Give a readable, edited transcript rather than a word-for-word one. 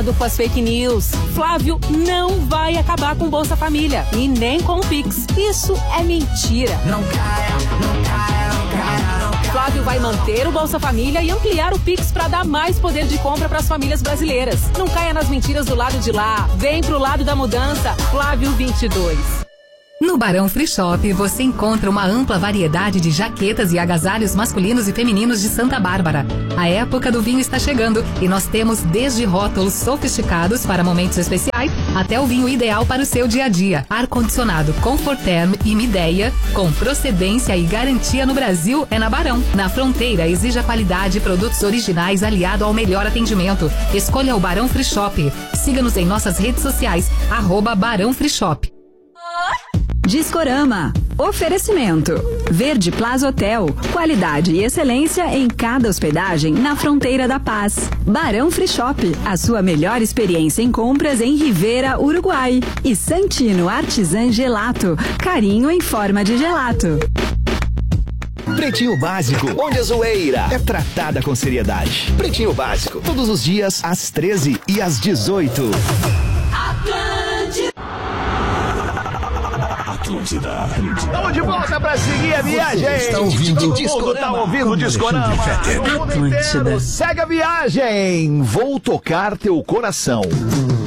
Com as fake news. Flávio não vai acabar com Bolsa Família e nem com o Pix. Isso é mentira. Não caia, não caia, não caia, não caia. Flávio vai manter o Bolsa Família e ampliar o Pix para dar mais poder de compra para as famílias brasileiras. Não caia nas mentiras do lado de lá. Vem pro lado da mudança. Flávio 22. No Barão Free Shop você encontra uma ampla variedade de jaquetas e agasalhos masculinos e femininos de Santa Bárbara. A época do vinho está chegando e nós temos desde rótulos sofisticados para momentos especiais até o vinho ideal para o seu dia a dia. Ar-condicionado Comforterm e Mideia, com procedência e garantia no Brasil, é na Barão. Na Fronteira, exija qualidade e produtos originais aliado ao melhor atendimento. Escolha o Barão Free Shop. Siga-nos em nossas redes sociais, @Barão Free Shop. Discorama. Oferecimento. Verde Plaza Hotel. Qualidade e excelência em cada hospedagem na Fronteira da Paz. Barão Free Shop. A sua melhor experiência em compras em Rivera, Uruguai. E Santino Artisan Gelato. Carinho em forma de gelato. Pretinho Básico, onde a zoeira é tratada com seriedade. Pretinho Básico, todos os dias às 13 e às 18. Estamos de volta para seguir a viagem. Está ouvindo Todo mundo está ouvindo o Discorama. O mundo inteiro segue a viagem. Vou tocar teu coração.